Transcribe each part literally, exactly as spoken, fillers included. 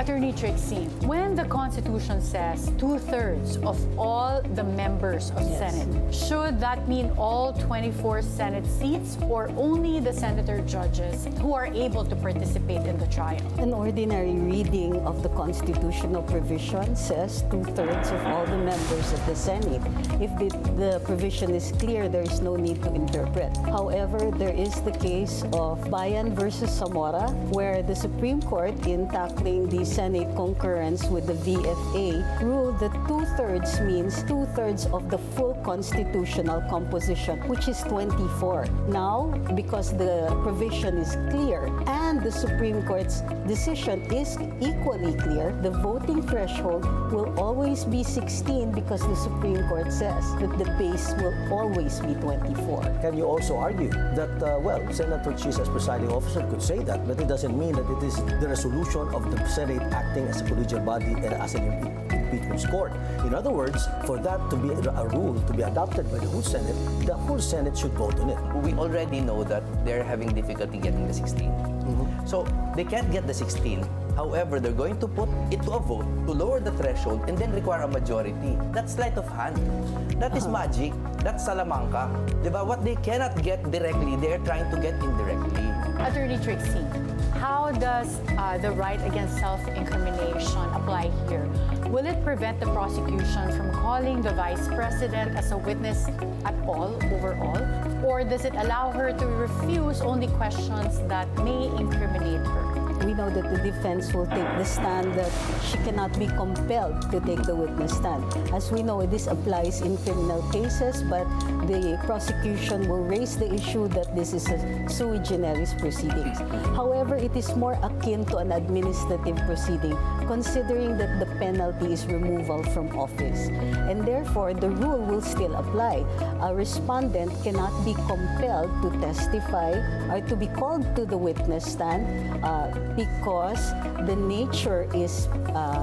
Attorney Trixie, when the Constitution says two-thirds of all the members of Yes. Senate, should that mean all twenty-four Senate seats or only the senator judges who are able to participate in the trial? An ordinary reading of the constitutional provision says two-thirds of all the members of the Senate. If the, the provision is clear, there is no need to interpret. However, there is the case of Bayan versus Zamora, where the Supreme Court, in tackling the Senate concurrence with the V F A, ruled that two-thirds means two-thirds of the full constitutional composition, which is twenty-four. Now, because the provision is clear and the Supreme Court's decision is equally clear, the voting threshold will always be sixteen because the Supreme Court says that the base will always be twenty-four. Can you also argue that, uh, well, Senator Cheese as presiding officer could say that, but it doesn't mean that it is the resolution of the Senate acting as a collegial body and as an impeachment court. In other words, for that to be a rule to be adopted by the whole Senate, the whole Senate should vote on it. We already know that they're having difficulty getting the sixteen. Mm-hmm. So they can't get the sixteen. However, they're going to put it to a vote to lower the threshold and then require a majority. That's sleight of hand. That is Uh-huh. magic. That's Salamanca. Diba? What they cannot get directly, they're trying to get indirectly. Attorney Trixie, how does uh, the right against self-incrimination apply here? Will it prevent the prosecution from calling the Vice President as a witness at all, overall? Or does it allow her to refuse only questions that may incriminate her? We know that the defense will take the stand that she cannot be compelled to take the witness stand. As we know, this applies in criminal cases, but the prosecution will raise the issue that this is a sui generis proceedings. However, it is more akin to an administrative proceeding, considering that the penalty is removal from office. And therefore, the rule will still apply. A respondent cannot be compelled to testify or to be called to the witness stand uh, because the nature is uh,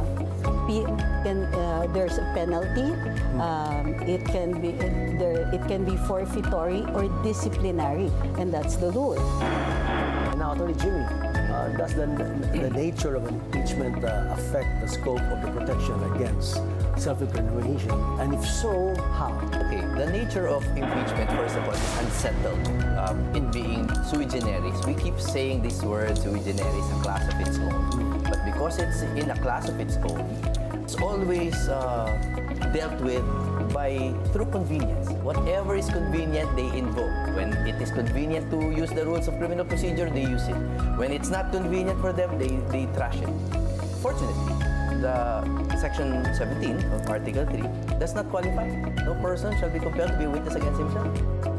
can, uh, there's a penalty. Um, it can be it, there, it can be forfeitory or disciplinary, and that's the rule. Now, Attorney Jimmy, uh, does the, the nature of an impeachment uh, affect the scope of the protection against self-incrimination? And if so, how? Okay, the nature of impeachment, first of all, is unsettled um, in being sui generis. We keep saying this word, sui generis, a class of its own. But because it's in a class of its own, it's always uh, dealt with by through convenience. Whatever is convenient, they invoke. When it is convenient to use the rules of criminal procedure, they use it. When it's not convenient for them, they, they trash it. Fortunately, the Section seventeen of Article three does not qualify. No person shall be compelled to be a witness against himself.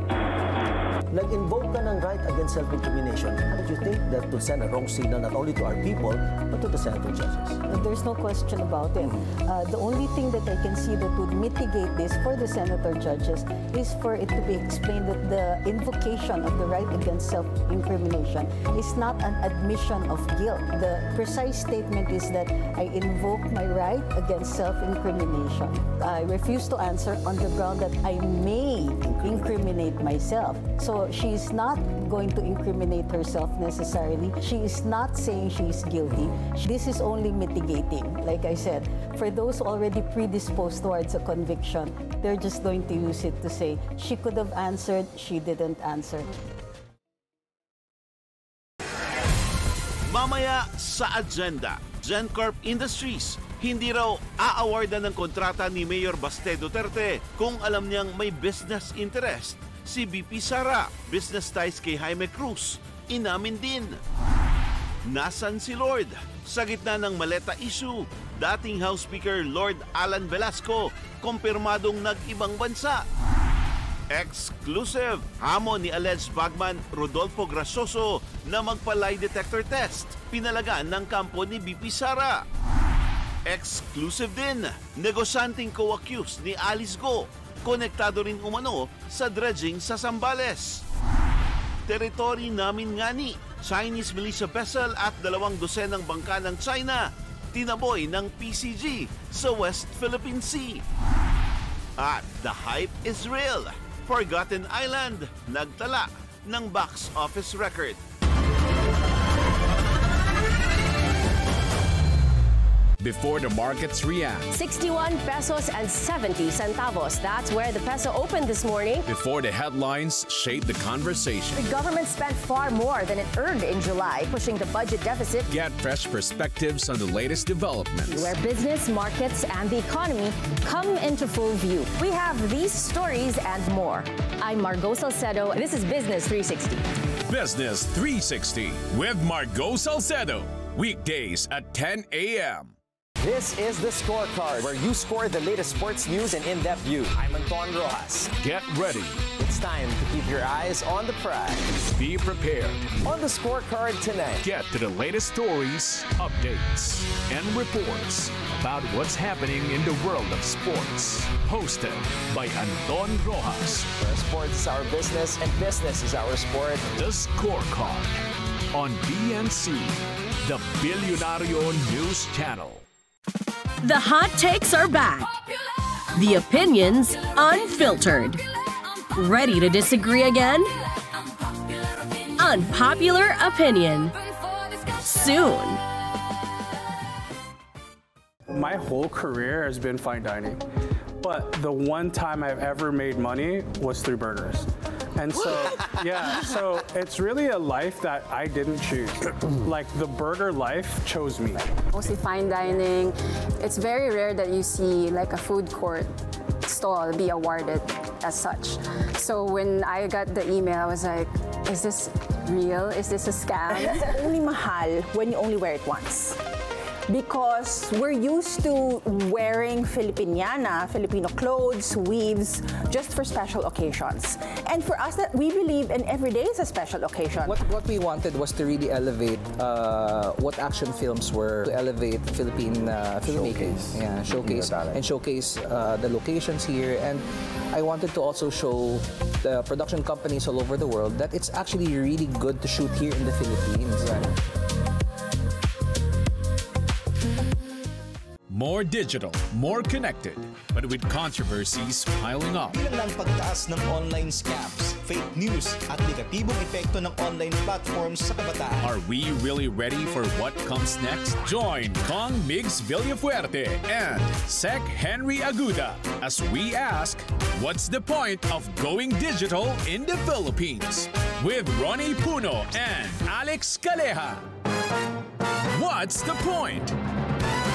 Nag-invoke ka ng right against self-incrimination. How do you think that will send a wrong signal not only to our people, but to the senator judges? There's no question about it. Uh, the only thing that I can see that would mitigate this for the senator judges is for it to be explained that the invocation of the right against self-incrimination is not an admission of guilt. The precise statement is that I invoke my right against self-incrimination. I refuse to answer on the ground that I may incriminate myself. So she is not going to incriminate herself necessarily. She is not saying she is guilty. This is only mitigating. Like I said, for those already predisposed towards a conviction, they're just going to use it to say, she could have answered, she didn't answer. Mamaya sa agenda, GenCorp Industries, hindi raw aawardan ng kontrata ni Mayor Baste Duterte kung alam niyang may business interest. Si B P Sara, business ties kay Jaime Cruz, inamin din. Nasaan si Lord? Sa gitna ng maleta issue, dating House Speaker Lord Alan Velasco, kumpirmadong nag-ibang bansa. Exclusive, hamon ni alleged bagman Rodolfo Grasoso na magpa-lie detector test, pinalagaan ng kampo ni B P Sara. Exclusive din, negosyanteng co-accused ni Alice Go, konektado rin umano sa dredging sa Zambales. Teritoryo namin nga ni, Chinese militia vessel at dalawang dosenang bangka ng China, tinaboy ng P C G sa West Philippine Sea. At the hype is real. Forgotten Island, nagtala ng box office record. before the markets react. sixty-one pesos and seventy centavos. That's where the peso opened this morning. Before the headlines shape the conversation. The government spent far more than it earned in July, pushing the budget deficit. Get fresh perspectives on the latest developments. Where business, markets, and the economy come into full view. We have these stories and more. I'm Margot Salcedo. This is Business three sixty. Business three sixty with Margot Salcedo. Weekdays at ten a m This is The Scorecard, where you score the latest sports news and in-depth view. I'm Anton Rojas. Get ready. It's time to keep your eyes on the prize. Be prepared. On The Scorecard tonight, Get to the latest stories, updates, and reports about what's happening in the world of sports. Hosted by Anton Rojas. where sports is our business and business is our sport. The Scorecard on B N C, the Billionario News Channel. The hot takes are back. The opinions unfiltered. Ready to disagree again? Unpopular opinion. Soon. My whole career has been fine dining, but the one time I've ever made money was through burgers. And so, yeah, so it's really a life that I didn't choose. Like, the burger life chose me. Mostly fine dining. It's very rare that you see like a food court stall be awarded as such. So when I got the email, I was like, is this real? Is this a scam? It's only mahal when you only wear it once. Because we're used to wearing Filipiniana, Filipino clothes, weaves, just for special occasions. And for us, that we believe in every day is a special occasion. What, what we wanted was to really elevate uh, what action films were, to elevate Philippine uh, filmmaking. Showcase. Yeah, showcase and showcase uh, the locations here. And I wanted to also show the production companies all over the world that it's actually really good to shoot here in the Philippines. More digital, more connected, but with controversies piling up. Bilang ng pagtaas ng online scams, fake news at negatibong epekto ng online platforms sa kabataan. Are we really ready for what comes next? Join Kong Migs Villafuerte and Sec Henry Aguda as we ask, what's the point of going digital in the Philippines? With Ronnie Puno and Alex Caleja. What's the point?